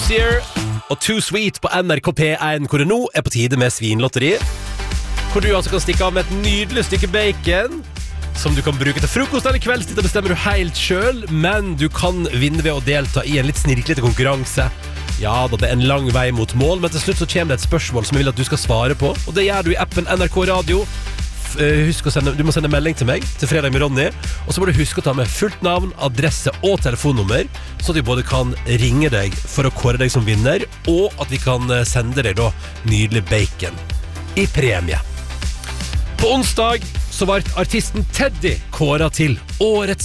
Dossier og Too Sweet på NRK P1, hvor det nå på tide med svinlotteri. Hvor du altså kan stikke av med et nydelig stykke bacon, som du kan bruke til frokost eller kveldstid, det bestemmer du helt selv, men du kan vinne ved å delta i en litt snirklete konkurranse. Ja, da det en lang vei mot mål, men til slutt så kommer det et spørsmål som jeg vil at du skal svare på, og det gjør du i appen NRK Radio. Husk du må sende melding til meg til Fredag med Ronny, og så må du huske å ta med fullt navn, adresse og telefonnummer, så at vi både kan ringe deg for å kåre deg som vinner, og at vi kan sende deg da nydelig bacon i premie. På onsdag så var artisten Teddy kåret til årets